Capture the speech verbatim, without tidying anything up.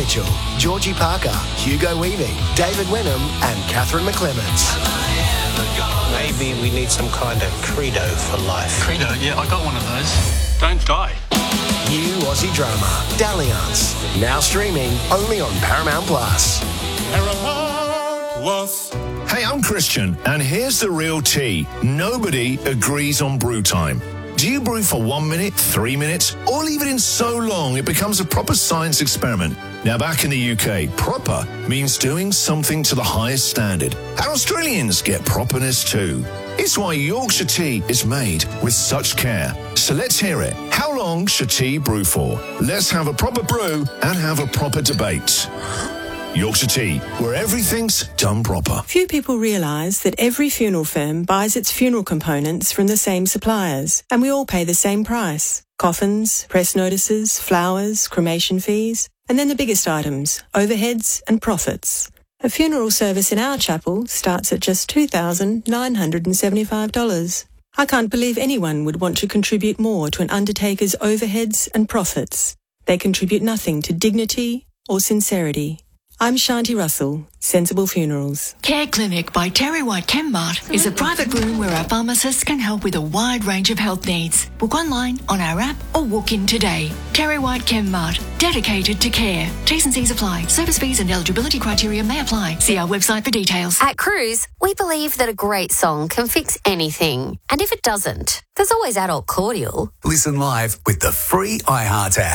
Mitchell, Georgie Parker, Hugo Weaving, David Wenham and Catherine McClements. Maybe we need some kind of credo for life. Credo? Yeah, I got one of those. Don't die. New Aussie drama, Dalliance, now streaming only on Paramount Plus. Paramount Plus. Hey, I'm Christian, and here's the real tea. Nobody agrees on brew time. Do you brew for one minute, three minutes, or leave it in so long it becomes a proper science experiment? Now, back in the U K, proper means doing something to the highest standard. And Australians get properness too. It's why Yorkshire tea is made with such care. So let's hear it. How long should tea brew for? Let's have a proper brew and have a proper debate. Yorkshire Tea, where everything's done proper. Few people realise that every funeral firm buys its funeral components from the same suppliers, and we all pay the same price. Coffins, press notices, flowers, cremation fees, and then the biggest items, overheads and profits. A funeral service in our chapel starts at just two thousand nine hundred seventy-five dollars. I can't believe anyone would want to contribute more to an undertaker's overheads and profits. They contribute nothing to dignity or sincerity. I'm Shanti Russell, Sensible Funerals. Care Clinic by Terry White Chemmart is a private room where our pharmacists can help with a wide range of health needs. Book online, on our app, or walk in today. Terry White Chemmart, dedicated to care. T's and C's apply. Service fees and eligibility criteria may apply. See our website for details. At Cruise, we believe that a great song can fix anything. And if it doesn't, there's always adult cordial. Listen live with the free iHeart app.